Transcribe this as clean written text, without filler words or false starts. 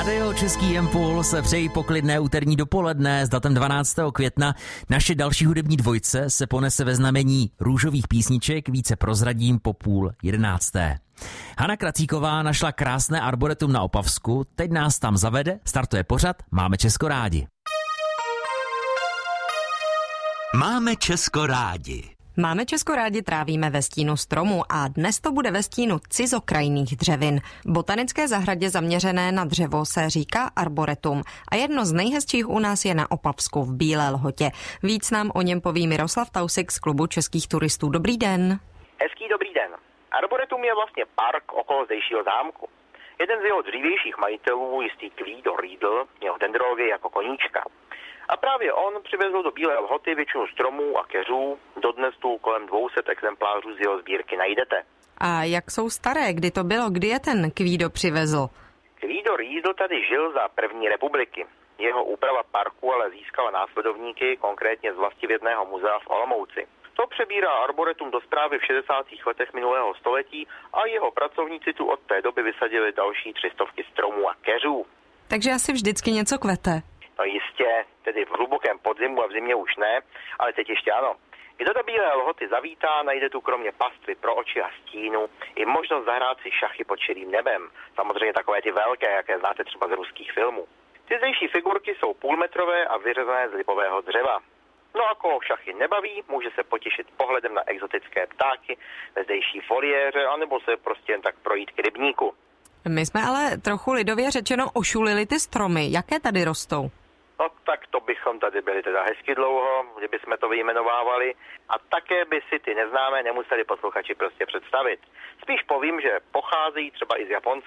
Radio Český impuls přeji poklidné úterní dopoledne s datem 12. května. Naše další hudební dvojce se ponese ve znamení růžových písniček, více prozradím po 10:30. Hana Kracíková našla krásné arboretum na Opavsku, teď nás tam zavede, startuje pořad Máme Česko rádi. Máme Česko rádi. Máme Česko rádi trávíme ve stínu stromu a dnes to bude ve stínu cizokrajných dřevin. Botanické zahradě zaměřené na dřevo se říká arboretum a jedno z nejhezčích u nás je na Opavsku v Bílé Lhotě. Víc nám o něm poví Miroslav Tausik z Klubu českých turistů. Dobrý den. Hezký dobrý den. Arboretum je vlastně park okolo zdejšího zámku. Jeden z jeho dřívějších majitelů, jistý Kvído Riedl, měl dendrologii jako koníčka. A právě on přivezl do Bílé Lhoty většinu stromů a keřů, dodnes tu kolem 200 exemplářů z jeho sbírky najdete. A jak jsou staré, kdy to bylo, kdy je ten Kvído přivezl? Kvído Riedl tady žil za první republiky. Jeho úprava parku ale získala následovníky, konkrétně z Vlastivědného muzea v Olomouci. To přebírá arboretum do správy v 60. letech minulého století a jeho pracovníci tu od té doby vysadili další 300 stromů a keřů. Takže asi vždycky něco kvete. No jistě, tedy v hlubokém podzimu a v zimě už ne, ale teď ještě ano. Kdo do Bílé Lhoty zavítá, najde tu kromě pastvy pro oči a stínu i možnost zahrát si šachy pod širým nebem. Samozřejmě takové ty velké, jaké znáte třeba z ruských filmů. Ty zdejší figurky jsou půlmetrové a vyřezané z lipového dřeva. No a koho šachy nebaví, může se potěšit pohledem na exotické ptáky ve zdejší foliéře, anebo se prostě jen tak projít k rybníku. My jsme ale trochu lidově řečeno ošulili ty stromy. Jaké tady rostou? No tak to bychom tady byli teda hezky dlouho, kdyby jsme to vyjmenovávali a také by si ty neznámé nemuseli posluchači prostě představit. Spíš povím, že pocházejí třeba i z Japonska.